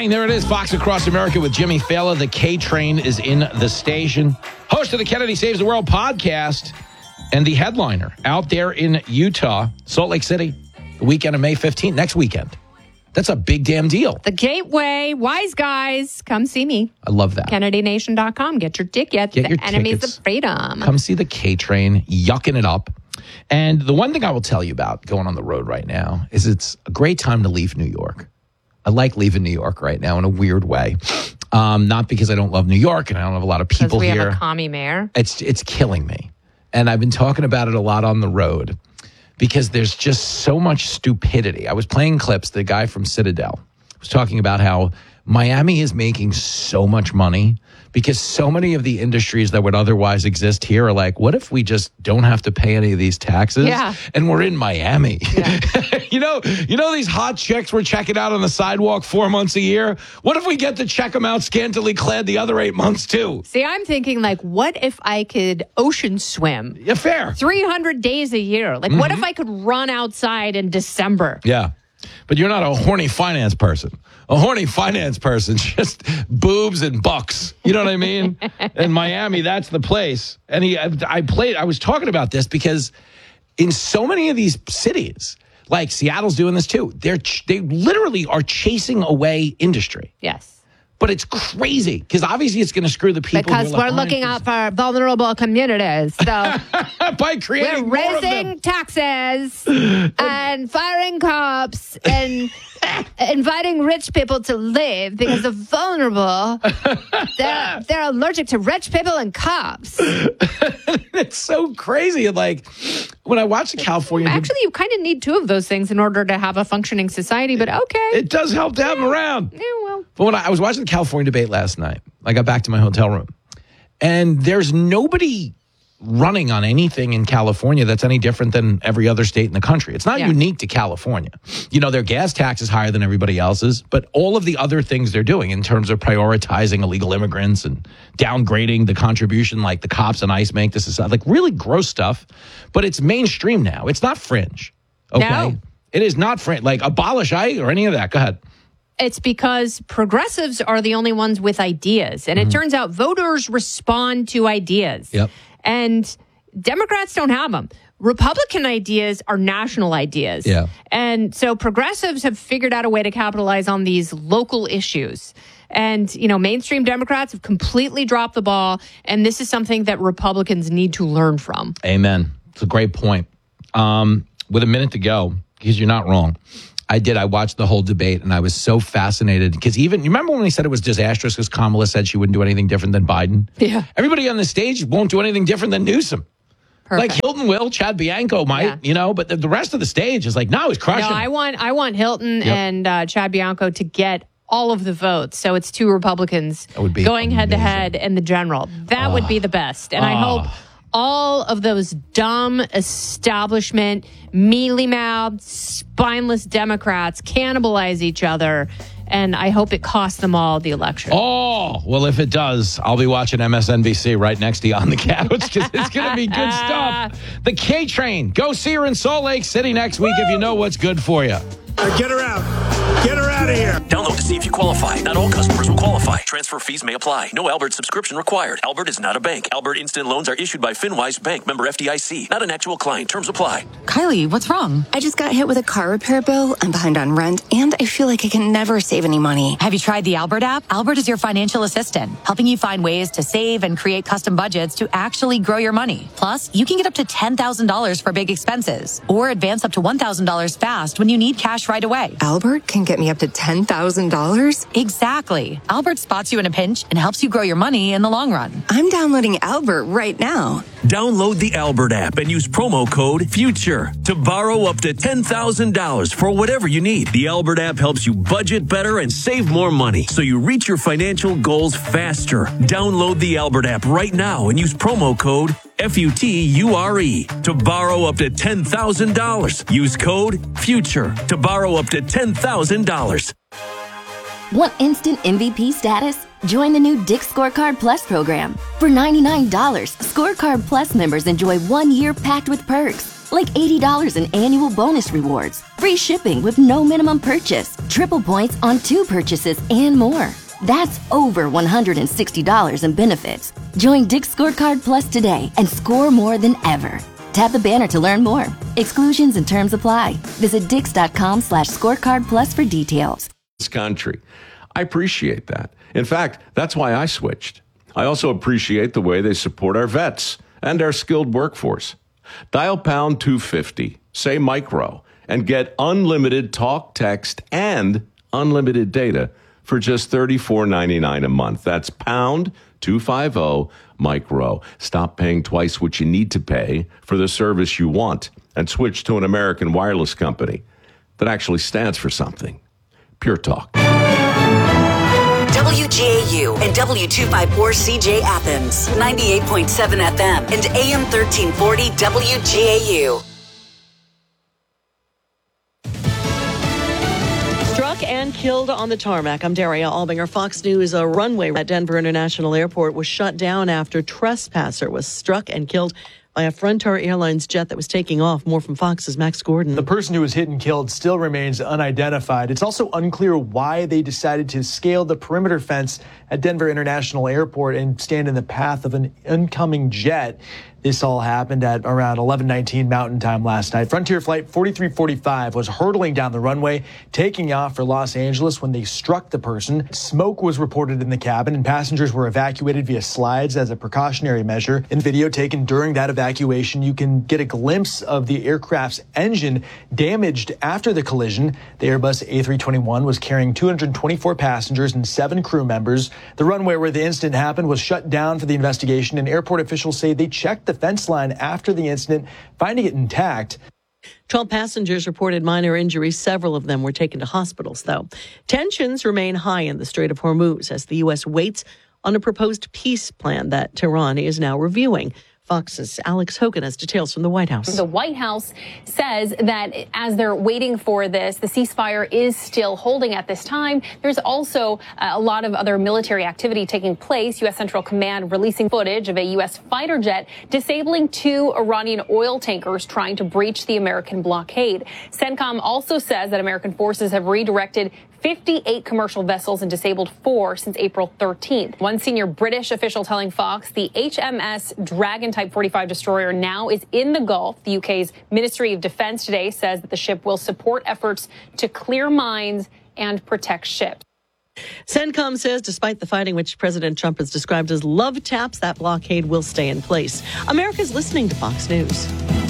morning. There it is. Fox Across America with Jimmy Fallon. The K Train is in the station. Host of the Kennedy Saves the World podcast and the headliner out there in Utah, Salt Lake City, the weekend of May 15th, next weekend. That's a big damn deal. The Gateway, Wise Guys, come see me. I love that. KennedyNation.com. Get your tickets. Get your Enemies tickets. of Freedom. Come see the K Train, yucking it up. And the one thing I will tell you about going on the road right now is it's a great time to leave New York. I like leaving New York right now in a weird way. Not because I don't love New York and I don't have a lot of people we here. Have a commie mayor. It's killing me. And I've been talking about it a lot on the road because there's just so much stupidity. I was playing clips. The guy from Citadel was talking about how Miami is making so much money because so many of the industries that would otherwise exist here are like, what if we just don't have to pay any of these taxes? Yeah. And we're in Miami. Yeah. you know these hot chicks we're checking out on the sidewalk 4 months a year? What if we get to check them out scantily clad the other 8 months too? See, I'm thinking like, what if I could ocean swim? Yeah, fair. 300 days a year. Like, what if I could run outside in December? Yeah. But you're not a horny finance person. A horny finance person, just boobs and bucks. You know what I mean? In Miami, that's the place. And I was talking about this because in so many of these cities, like Seattle's doing this too, they literally are chasing away industry. Yes. But it's crazy because obviously it's going to screw the people. Because we're looking out for vulnerable communities. So by creating we're more of them. raising taxes and firing cops and inviting rich people to leave because the vulnerable, they're allergic to rich people and cops. It's so crazy. Like when I watch the California... Actually, you kind of need two of those things in order to have a functioning society, but okay. It does help to have them around. Yeah, well. But when I was watching the California debate last night, I got back to my hotel room, and there's nobody running on anything in California that's any different than every other state in the country. It's not unique to California. You know, their gas tax is higher than everybody else's, but all of the other things they're doing in terms of prioritizing illegal immigrants and downgrading the contribution like the cops and ICE make to society, like really gross stuff, but it's mainstream now. It's not fringe. Okay? No. It is not fringe. Like abolish ICE or any of that. Go ahead. It's because progressives are the only ones with ideas. And it turns out voters respond to ideas. Yep. And Democrats don't have them. Republican ideas are national ideas. Yeah. And so progressives have figured out a way to capitalize on these local issues. And, you know, mainstream Democrats have completely dropped the ball. And this is something that Republicans need to learn from. Amen. It's a great point. With a minute to go, because you're not wrong. I watched the whole debate and I was so fascinated because you remember when they said it was disastrous because Kamala said she wouldn't do anything different than Biden? Yeah. Everybody on the stage won't do anything different than Newsom. Perfect. Like Hilton will, Chad Bianco might, but the rest of the stage is like, no, he's crushing. No, I want Hilton and Chad Bianco to get all of the votes. So it's two Republicans going head to head in the general. That would be the best. And I hope all of those dumb establishment, mealy-mouthed, spineless Democrats cannibalize each other. And I hope it costs them all the election. Oh, well, if it does, I'll be watching MSNBC right next to you on the couch because it's going to be good stuff. The K Train. Go see her in Salt Lake City next week if you know what's good for you. Get her out. Get her out of here. Download to see if you qualify. Not all customers will qualify. Transfer fees may apply. No Albert subscription required. Albert is not a bank. Albert Instant Loans are issued by FinWise Bank, member FDIC. Not an actual client. Terms apply. Kylie, what's wrong? I just got hit with a car repair bill. I'm behind on rent, and I feel like I can never save any money. Have you tried the Albert app? Albert is your financial assistant, helping you find ways to save and create custom budgets to actually grow your money. Plus, you can get up to $10,000 for big expenses or advance up to $1,000 fast when you need cash right away. Albert can get me up to $10,000? Exactly. Albert spots you in a pinch and helps you grow your money in the long run. I'm downloading Albert right now. Download the Albert app and use promo code FUTURE to borrow up to $10,000 for whatever you need. The Albert app helps you budget better and save more money so you reach your financial goals faster. Download the Albert app right now and use promo code FUTURE to borrow up to $10,000. Use code FUTURE to borrow up to $10,000. Want instant MVP status? Join the new Dick's Scorecard Plus program. For $99, Scorecard Plus members enjoy 1 year packed with perks, like $80 in annual bonus rewards, free shipping with no minimum purchase, triple points on 2 purchases, and more. That's over $160 in benefits. Join Dick's Scorecard Plus today and score more than ever. Tap the banner to learn more. Exclusions and terms apply. Visit Dix.com/scorecard plus for details. This country. I appreciate that. In fact, that's why I switched. I also appreciate the way they support our vets and our skilled workforce. Dial pound 250, say micro, and get unlimited talk, text, and unlimited data for just $34.99 a month. That's pound 250 micro. Stop paying twice what you need to pay for the service you want and switch to an American wireless company that actually stands for something. Pure Talk. WGAU and W254CJ Athens, 98.7 FM and AM 1340 WGAU. Struck and killed on the tarmac. I'm Daria Albinger. Fox News. A runway at Denver International Airport was shut down after trespasser was struck and killed by a Frontier Airlines jet that was taking off. More from Fox's Max Gordon. The person who was hit and killed still remains unidentified. It's also unclear why they decided to scale the perimeter fence at Denver International Airport and stand in the path of an incoming jet. This all happened at around 11:19 Mountain Time last night. Frontier Flight 4345 was hurtling down the runway, taking off for Los Angeles when they struck the person. Smoke was reported in the cabin, and passengers were evacuated via slides as a precautionary measure. In video taken during that evacuation, you can get a glimpse of the aircraft's engine damaged after the collision. The Airbus A321 was carrying 224 passengers and 7 crew members. The runway where the incident happened was shut down for the investigation, and airport officials say they checked the fence line after the incident, finding it intact. 12 passengers reported minor injuries. Several of them were taken to hospitals, though. Tensions remain high in the Strait of Hormuz as the U.S. waits on a proposed peace plan that Tehran is now reviewing. Fox's Alex Hogan has details from the White House. The White House says that as they're waiting for this, the ceasefire is still holding at this time. There's also a lot of other military activity taking place. U.S. Central Command releasing footage of a U.S. fighter jet disabling 2 Iranian oil tankers trying to breach the American blockade. CENTCOM also says that American forces have redirected 58 commercial vessels and disabled 4 since April 13th. One senior British official telling Fox the HMS Dragon Type 45 destroyer now is in the Gulf. The UK's Ministry of Defense today says that the ship will support efforts to clear mines and protect ships. CENTCOM says despite the fighting, which President Trump has described as love taps, that blockade will stay in place. America's listening to Fox News.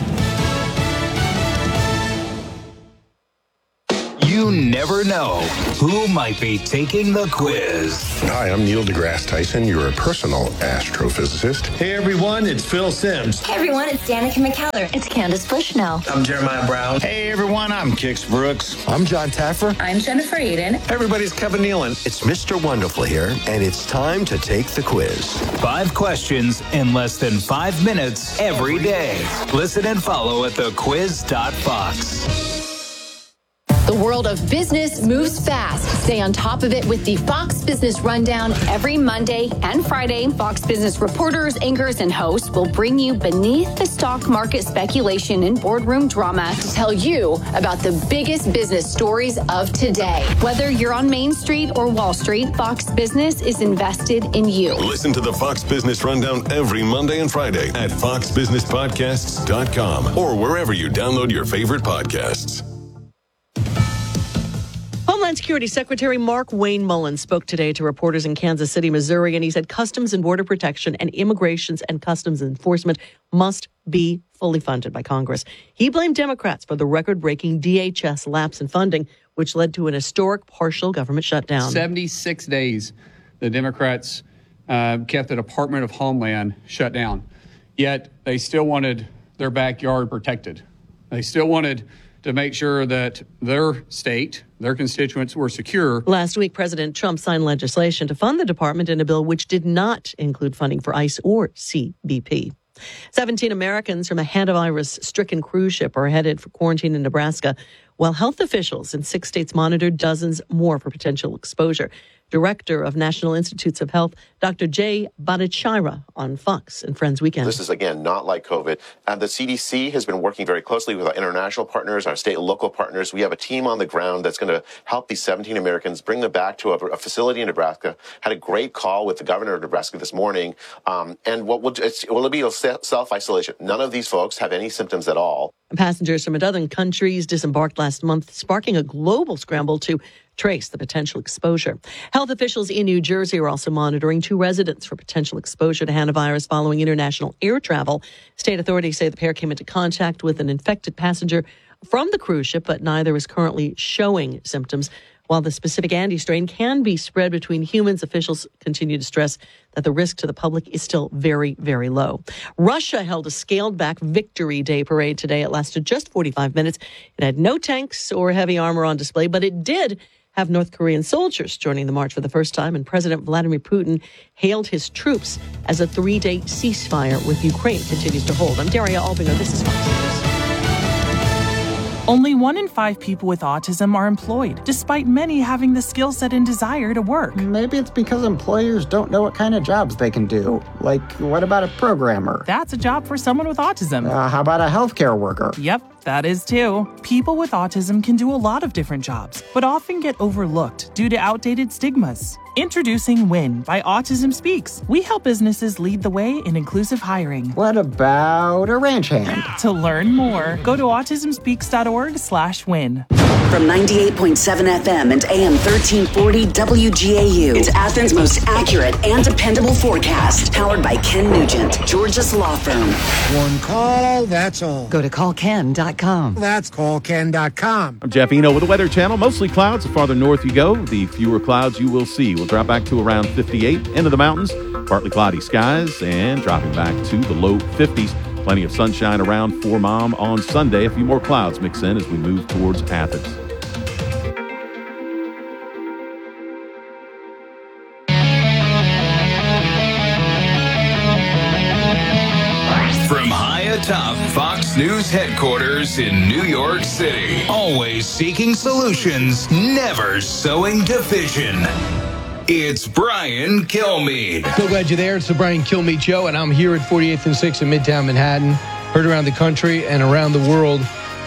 You never know who might be taking the quiz. Hi, I'm Neil deGrasse Tyson, your personal astrophysicist. Hey everyone, it's Phil Simms. Hey everyone, it's Danica McKellar. It's Candace Bushnell. I'm Jeremiah Brown. Hey everyone, I'm Kix Brooks. I'm John Taffer. I'm Jennifer Eden. Everybody's Kevin Nealon. It's Mr. Wonderful here, and it's time to take the quiz. 5 questions in less than 5 minutes every day. Listen and follow at thequiz.fox. The world of business moves fast. Stay on top of it with the Fox Business Rundown every Monday and Friday. Fox Business reporters, anchors, and hosts will bring you beneath the stock market speculation and boardroom drama to tell you about the biggest business stories of today. Whether you're on Main Street or Wall Street, Fox Business is invested in you. Listen to the Fox Business Rundown every Monday and Friday at foxbusinesspodcasts.com or wherever you download your favorite podcasts. Homeland Security Secretary Mark Wayne Mullin spoke today to reporters in Kansas City, Missouri, and he said Customs and Border Protection and Immigrations and Customs Enforcement must be fully funded by Congress. He blamed Democrats for the record-breaking DHS lapse in funding, which led to an historic partial government shutdown. 76 days the Democrats kept the Department of Homeland shut down, yet they still wanted their backyard protected. They still wanted to make sure that their state, their constituents were secure. Last week, President Trump signed legislation to fund the department in a bill which did not include funding for ICE or CBP. 17 Americans from a hantavirus-stricken cruise ship are headed for quarantine in Nebraska, while health officials in 6 states monitored dozens more for potential exposure. Director of National Institutes of Health, Dr. Jay Bhattacharya, on Fox and Friends Weekend. This is, again, not like COVID. The CDC has been working very closely with our international partners, our state and local partners. We have a team on the ground that's going to help these 17 Americans, bring them back to a facility in Nebraska. Had a great call with the governor of Nebraska this morning. And will it be a self-isolation? None of these folks have any symptoms at all. Passengers from a dozen countries disembarked last month, sparking a global scramble to trace the potential exposure. Health officials in New Jersey are also monitoring 2 residents for potential exposure to hantavirus following international air travel. State authorities say the pair came into contact with an infected passenger from the cruise ship, but neither is currently showing symptoms. While the specific Andes strain can be spread between humans, officials continue to stress that the risk to the public is still very, very low. Russia held a scaled-back Victory Day parade today. It lasted just 45 minutes. It had no tanks or heavy armor on display, but it did have North Korean soldiers joining the march for the first time, and President Vladimir Putin hailed his troops as a 3-day ceasefire with Ukraine continues to hold. I'm Daria Albinger. This is Fox News. Only 1 in 5 people with autism are employed, despite many having the skill set and desire to work. Maybe it's because employers don't know what kind of jobs they can do. Like, what about a programmer? That's a job for someone with autism. How about a healthcare worker? Yep, that is too. People with autism can do a lot of different jobs, but often get overlooked due to outdated stigmas. Introducing WIN by Autism Speaks. We help businesses lead the way in inclusive hiring. What about a ranch hand? To learn more, go to autismspeaks.org/win. From 98.7 FM and AM 1340 WGAU, it's Athens' most accurate and dependable forecast. Powered by Ken Nugent, Georgia's law firm. One call, that's all. Go to callken.com. That's callken.com. I'm Jeff Eno with the Weather Channel. Mostly clouds. The farther north you go, the fewer clouds you will see. We'll drop back to around 58. Into the mountains, partly cloudy skies, and dropping back to the low 50s. Plenty of sunshine around for Mom on Sunday. A few more clouds mix in as we move towards Athens. From high atop Fox News headquarters in New York City, always seeking solutions, never sowing division. It's Brian Kilmeade. So glad you're there. It's the Brian Kilmeade Show, and I'm here at 48th and 6th in Midtown Manhattan, heard around the country and around the world,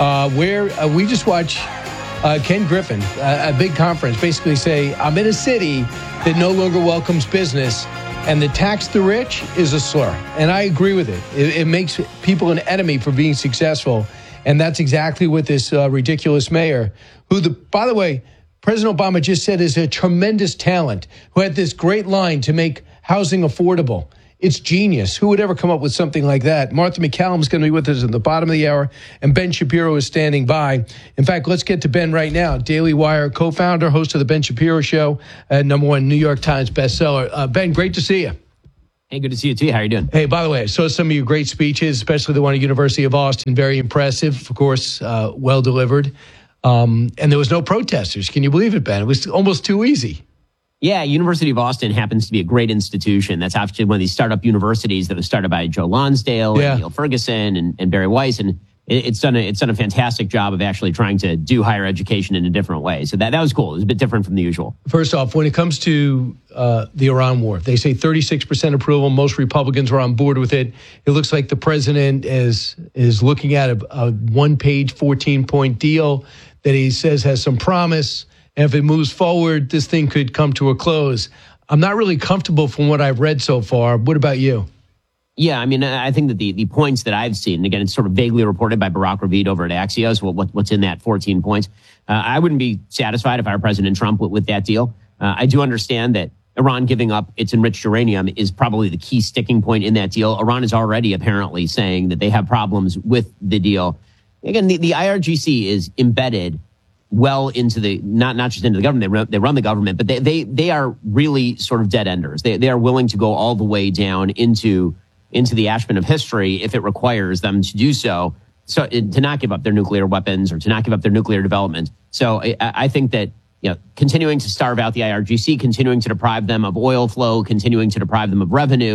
where we just watched Ken Griffin, a big conference, basically say, I'm in a city that no longer welcomes business, and the tax the rich is a slur. And I agree with it. It makes people an enemy for being successful, and that's exactly what this ridiculous mayor, who, by the way, President Obama just said is a tremendous talent, who had this great line to make housing affordable. It's genius. Who would ever come up with something like that? Martha McCallum is going to be with us at the bottom of the hour, and Ben Shapiro is standing by. In fact, let's get to Ben right now. Daily Wire co-founder, host of the Ben Shapiro Show, #1 New York Times bestseller. Ben, great to see you. Hey, good to see you too. How are you doing? Hey, by the way, I saw some of your great speeches, especially the one at University of Austin. Very impressive, of course, well delivered. And there was no protesters. Can you believe it, Ben? It was almost too easy. Yeah, University of Austin happens to be a great institution. That's actually one of these startup universities that was started by Joe Lonsdale and Neil Ferguson and Barry Weiss. And it's done a fantastic job of actually trying to do higher education in a different way. So that was cool. It was a bit different from the usual. First off, when it comes to the Iran war, they say 36% approval. Most Republicans are on board with it. It looks like the president is looking at a one-page, 14-point deal that he says has some promise. And if it moves forward, this thing could come to a close. I'm not really comfortable from what I've read so far. What about you? Yeah, I mean, I think that the points that I've seen, and again, it's sort of vaguely reported by Barack Ravid over at Axios, what's in that 14 points. I wouldn't be satisfied if I were President Trump with that deal. I do understand that Iran giving up its enriched uranium is probably the key sticking point in that deal. Iran is already apparently saying that they have problems with the deal. Again, the IRGC is embedded well into the, not just into the government, they run the government, but they are really sort of dead enders. They are willing to go all the way down into the Ashman of history if it requires them to do so, to not give up their nuclear weapons or to not give up their nuclear development. So I think that, continuing to starve out the IRGC, continuing to deprive them of oil flow, continuing to deprive them of revenue,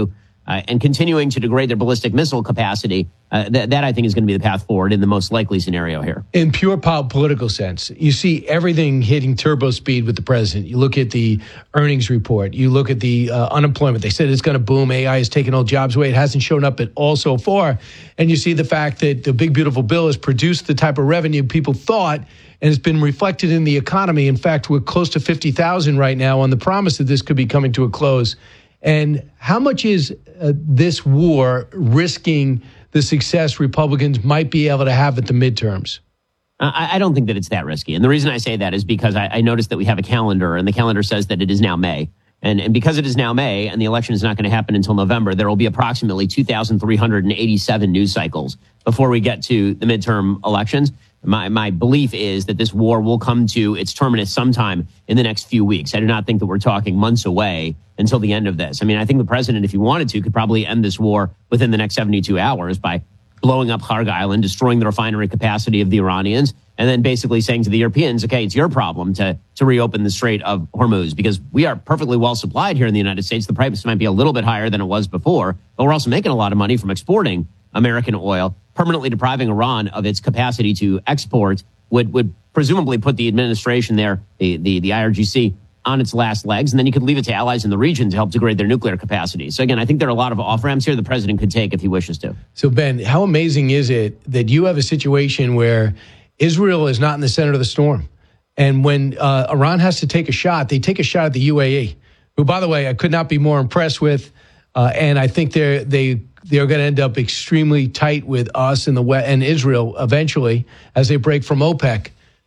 and continuing to degrade their ballistic missile capacity, that I think is going to be the path forward in the most likely scenario here. In pure political sense, you see everything hitting turbo speed with the president. You look at the earnings report. You look at the unemployment. They said it's going to boom. AI is taking all jobs away. It hasn't shown up at all so far. And you see the fact that the big, beautiful bill has produced the type of revenue people thought, and it's been reflected in the economy. In fact, we're close to 50,000 right now on the promise that this could be coming to a close. And how much is this war risking the success Republicans might be able to have at the midterms? I don't think that it's that risky. And the reason I say that is because I noticed that we have a calendar, and the calendar says that it is now May. And because it is now May and the election is not going to happen until November, there will be approximately 2,387 news cycles before we get to the midterm elections. My belief is that this war will come to its terminus sometime in the next few weeks. I do not think that we're talking months away until the end of this. I mean, I think the president, if he wanted to, could probably end this war within the next 72 hours by blowing up Kharg Island, destroying the refinery capacity of the Iranians, and then basically saying to the Europeans, okay, it's your problem to reopen the Strait of Hormuz, because we are perfectly well supplied here in the United States. The price might be a little bit higher than it was before, but we're also making a lot of money from exporting American oil. Permanently depriving Iran of its capacity to export would presumably put the administration there, the IRGC, on its last legs, and then you could leave it to allies in the region to help degrade their nuclear capacity. So again, I think there are a lot of off-ramps here the president could take if he wishes to. So Ben, how amazing is it that you have a situation where Israel is not in the center of the storm? And when Iran has to take a shot, they take a shot at the UAE, who, by the way, I could not be more impressed with. And I think they're going to end up extremely tight with us and Israel eventually as they break from OPEC.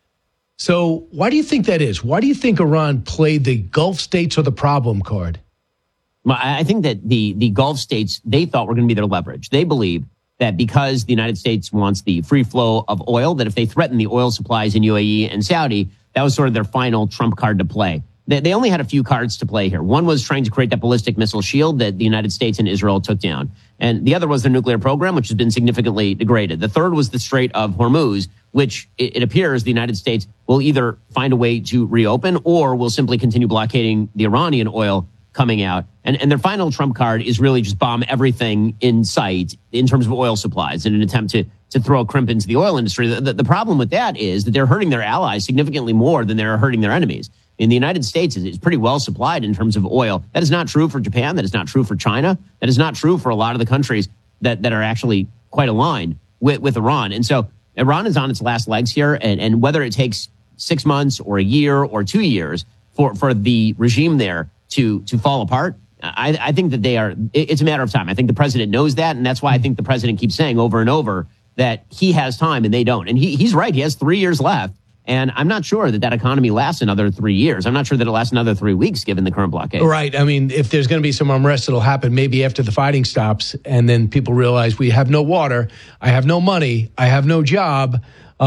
So why do you think that is? Why do you think Iran played the Gulf states or the problem card? Well, I think that the Gulf states, they thought were going to be their leverage. They believe that because the United States wants the free flow of oil, that if they threaten the oil supplies in UAE and Saudi, that was sort of their final trump card to play. They only had a few cards to play here. One was trying to create that ballistic missile shield that the United States and Israel took down. And the other was their nuclear program, which has been significantly degraded. The third was the Strait of Hormuz, which it appears the United States will either find a way to reopen or will simply continue blockading the Iranian oil coming out. And their final trump card is really just bomb everything in sight in terms of oil supplies in an attempt to throw a crimp into the oil industry. The problem with that is that they're hurting their allies significantly more than they're hurting their enemies. In the United States, it's pretty well supplied in terms of oil. That is not true for Japan. That is not true for China. That is not true for a lot of the countries that are actually quite aligned with Iran. And so Iran is on its last legs here. And whether it takes 6 months or a year or 2 years for the regime there to fall apart, I think that it's a matter of time. I think the president knows that. And that's why I think the president keeps saying over and over that he has time and they don't. And he's right. He has 3 years left. And I'm not sure that economy lasts another 3 years. I'm not sure that it'll last another 3 weeks, given the current blockade. Right. I mean, if there's going to be some unrest, it'll happen maybe after the fighting stops. And then people realize we have no water, I have no money, I have no job.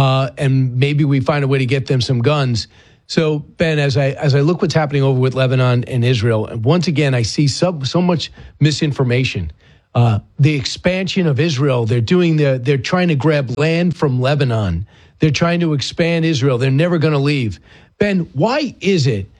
And maybe we find a way to get them some guns. So, Ben, as I look what's happening over with Lebanon and Israel, and once again, I see so much misinformation. The expansion of Israel, they're trying to grab land from Lebanon. They're trying to expand Israel. They're never going to leave. Ben, why is it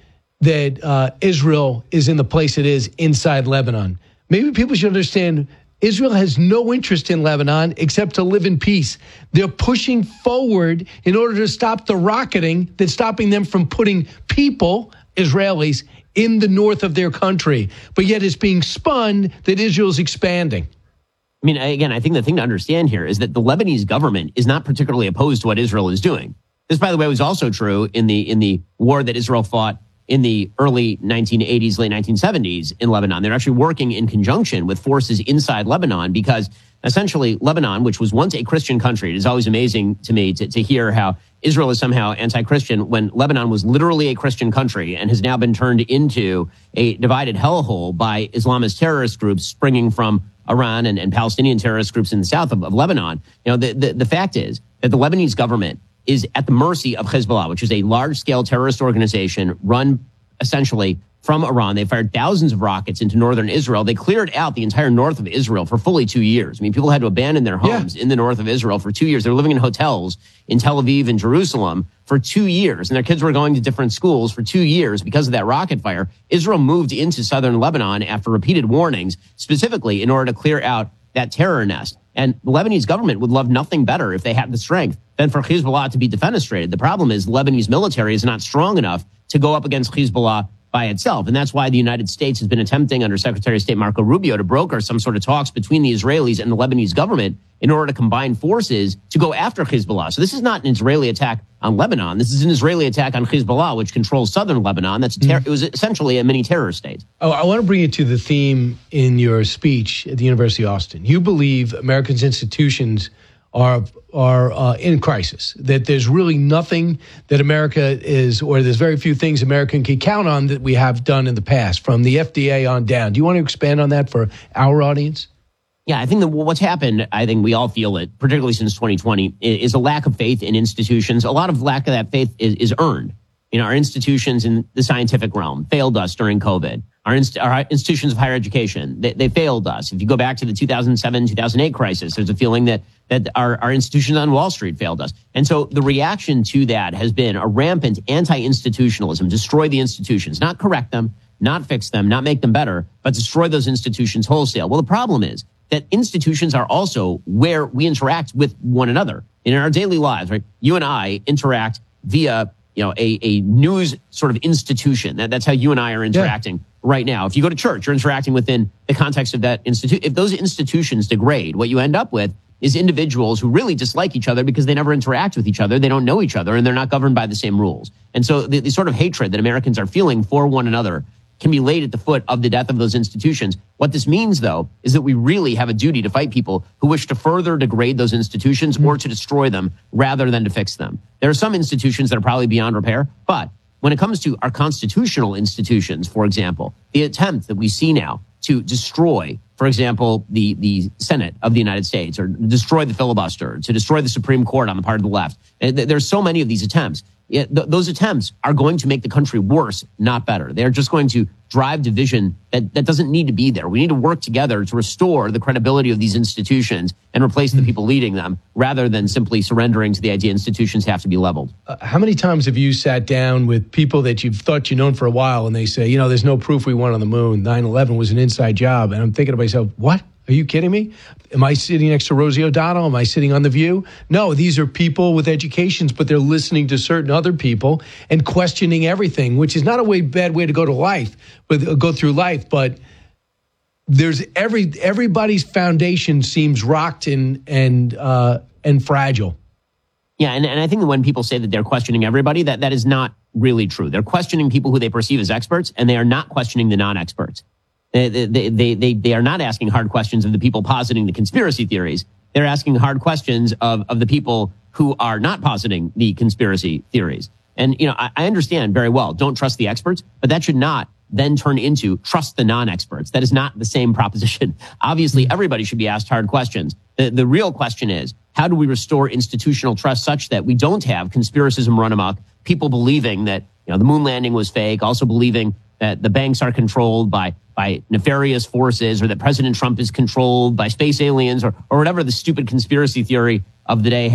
that Israel is in the place it is inside Lebanon? Maybe people should understand Israel has no interest in Lebanon except to live in peace. They're pushing forward in order to stop the rocketing that's stopping them from putting people, Israelis, in the north of their country. But yet it's being spun that Israel's expanding. I mean, again, I think the thing to understand here is that the Lebanese government is not particularly opposed to what Israel is doing. This, by the way, was also true in the war that Israel fought in the early 1980s, late 1970s in Lebanon. They're actually working in conjunction with forces inside Lebanon because essentially Lebanon, which was once a Christian country, it is always amazing to me to hear how Israel is somehow anti-Christian when Lebanon was literally a Christian country and has now been turned into a divided hellhole by Islamist terrorist groups springing from Iran and Palestinian terrorist groups in the south of Lebanon. You know, the fact is that the Lebanese government is at the mercy of Hezbollah, which is a large-scale terrorist organization run essentially from Iran. They fired thousands of rockets into northern Israel. They cleared out the entire north of Israel for fully 2 years. I mean, people had to abandon their homes in the north of Israel for 2 years. They were living in hotels in Tel Aviv and Jerusalem for 2 years, and their kids were going to different schools for 2 years because of that rocket fire. Israel moved into southern Lebanon after repeated warnings, specifically in order to clear out that terror nest. And the Lebanese government would love nothing better if they had the strength than for Hezbollah to be defenestrated. The problem is the Lebanese military is not strong enough to go up against Hezbollah by itself. And that's why the United States has been attempting under Secretary of State Marco Rubio to broker some sort of talks between the Israelis and the Lebanese government in order to combine forces to go after Hezbollah. So this is not an Israeli attack on Lebanon. This is an Israeli attack on Hezbollah, which controls southern Lebanon. It was essentially a mini terror state. Oh, I want to bring you to the theme in your speech at the University of Austin. You believe America's institutions are in crisis, that there's really nothing that America is, or there's very few things America can count on that we have done in the past, from the FDA on down. Do you want to expand on that for our audience? Yeah, I think that what's happened, I think we all feel it, particularly since 2020, is a lack of faith in institutions. A lot of lack of that faith is earned. Our institutions in the scientific realm failed us during COVID. Our institutions of higher education, they failed us. If you go back to the 2007, 2008 crisis, there's a feeling that our institutions on Wall Street failed us. And so the reaction to that has been a rampant anti-institutionalism, destroy the institutions, not correct them, not fix them, not make them better, but destroy those institutions wholesale. Well, the problem is that institutions are also where we interact with one another in our daily lives, right? You and I interact via a news sort of institution. That's how you and I are interacting right now. If you go to church, you're interacting within the context of that institute. If those institutions degrade, what you end up with is individuals who really dislike each other because they never interact with each other. They don't know each other, and they're not governed by the same rules. And so the sort of hatred that Americans are feeling for one another can be laid at the foot of the death of those institutions. What this means, though, is that we really have a duty to fight people who wish to further degrade those institutions or to destroy them rather than to fix them. There are some institutions that are probably beyond repair, but when it comes to our constitutional institutions, for example, the attempt that we see now to destroy, for example, the Senate of the United States, or destroy the filibuster, to destroy the Supreme Court on the part of the left. There's so many of these attempts. Those attempts are going to make the country worse, not better. They're just going to drive division that doesn't need to be there. We need to work together to restore the credibility of these institutions and replace the people leading them, rather than simply surrendering to the idea institutions have to be leveled. How many times have you sat down with people that you've thought you've known for a while, and they say, there's no proof we went on the moon. 9/11 was an inside job. And I'm thinking to myself, what? Are you kidding me? Am I sitting next to Rosie O'Donnell? Am I sitting on The View? No, these are people with educations, but they're listening to certain other people and questioning everything, which is not a bad way to go through life. But there's everybody's foundation seems rocked and fragile. Yeah, and I think that when people say that they're questioning everybody, that is not really true. They're questioning people who they perceive as experts, and they are not questioning the non-experts. They are not asking hard questions of the people positing the conspiracy theories. They're asking hard questions of the people who are not positing the conspiracy theories. And, I understand very well, don't trust the experts, but that should not then turn into trust the non-experts. That is not the same proposition. Obviously, everybody should be asked hard questions. The real question is, how do we restore institutional trust such that we don't have conspiracism run amok, people believing that, the moon landing was fake, also believing that the banks are controlled by nefarious forces, or that President Trump is controlled by space aliens, or whatever the stupid conspiracy theory of the day